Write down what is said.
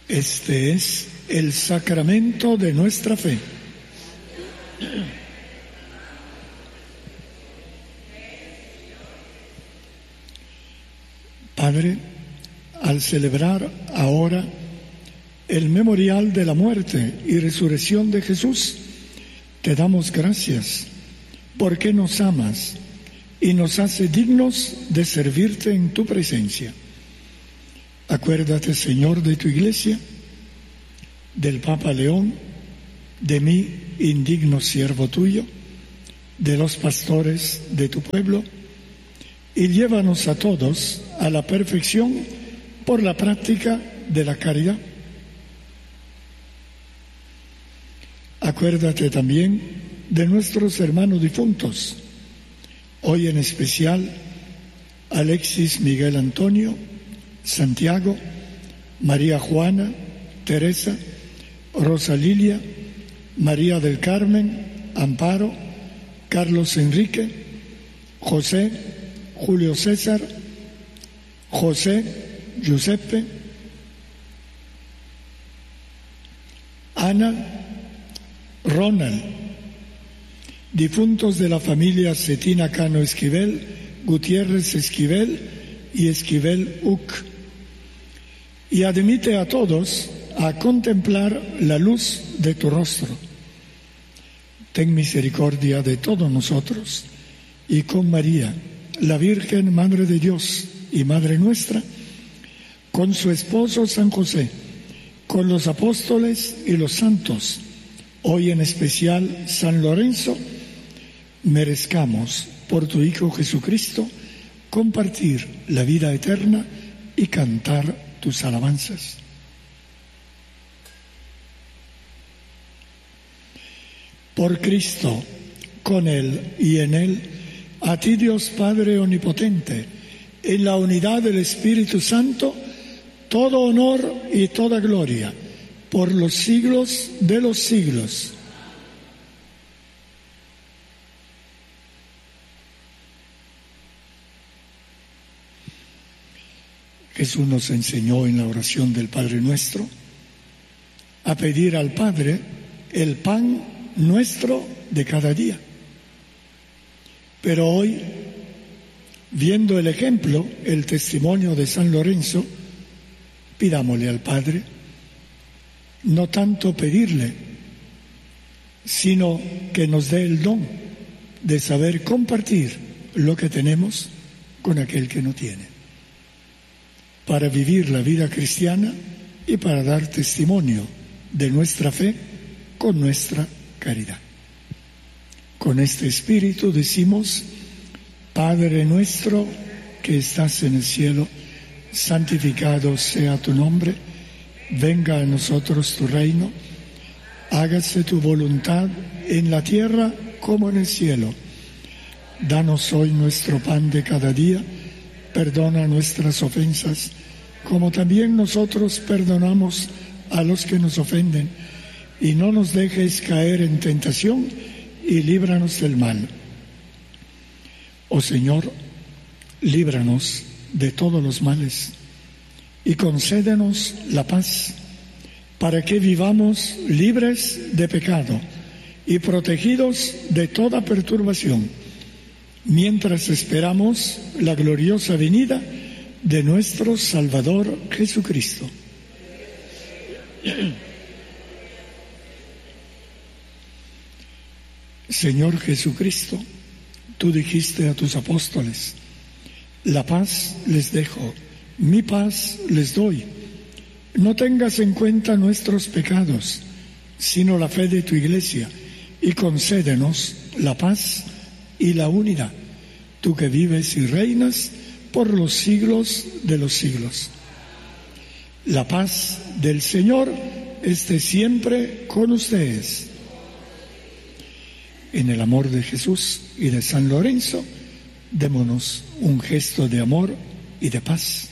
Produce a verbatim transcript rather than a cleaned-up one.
Este es el sacramento de nuestra fe. Padre, al celebrar ahora el memorial de la muerte y resurrección de Jesús, te damos gracias porque nos amas y nos hace dignos de servirte en tu presencia. Acuérdate, Señor, de tu Iglesia, del Papa León, de mí, indigno siervo tuyo, de los pastores de tu pueblo, y llévanos a todos a la perfección por la práctica de la caridad. Acuérdate también de nuestros hermanos difuntos, hoy en especial Alexis Miguel Antonio, Santiago, María Juana, Teresa, Rosa Lilia, María del Carmen, Amparo, Carlos Enrique, José, Julio César, José, Giuseppe, Ana, Ronald, difuntos de la familia Cetina Cano Esquivel, Gutiérrez Esquivel y Esquivel Uc, y admite a todos a contemplar la luz de tu rostro. Ten misericordia de todos nosotros, y con María, la Virgen, Madre de Dios y Madre nuestra, con su esposo San José, con los apóstoles y los santos, hoy en especial San Lorenzo, merezcamos por tu Hijo Jesucristo compartir la vida eterna y cantar tus alabanzas. Por Cristo, con Él y en Él, a ti Dios Padre Omnipotente, en la unidad del Espíritu Santo, todo honor y toda gloria, por los siglos de los siglos. Jesús nos enseñó en la oración del Padre Nuestro a pedir al Padre el pan nuestro de cada día. Pero hoy, viendo el ejemplo, el testimonio de San Lorenzo, pidámosle al Padre no tanto pedirle, sino que nos dé el don de saber compartir lo que tenemos con aquel que no tiene, para vivir la vida cristiana y para dar testimonio de nuestra fe con nuestra caridad. Con este espíritu decimos: Padre nuestro que estás en el cielo, santificado sea tu nombre, venga a nosotros tu reino, hágase tu voluntad en la tierra como en el cielo. Danos hoy nuestro pan de cada día, perdona nuestras ofensas, como también nosotros perdonamos a los que nos ofenden, y no nos dejes caer en tentación, y líbranos del mal. Oh Señor, líbranos de todos los males, y concédenos la paz, para que vivamos libres de pecado y protegidos de toda perturbación, mientras esperamos la gloriosa venida de nuestro Salvador Jesucristo. Señor Jesucristo, tú dijiste a tus apóstoles: la paz les dejo, mi paz les doy. No tengas en cuenta nuestros pecados, sino la fe de tu Iglesia, y concédenos la paz y la unidad, tú que vives y reinas por los siglos de los siglos. La paz del Señor esté siempre con ustedes. En el amor de Jesús y de San Lorenzo, démonos un gesto de amor y de paz.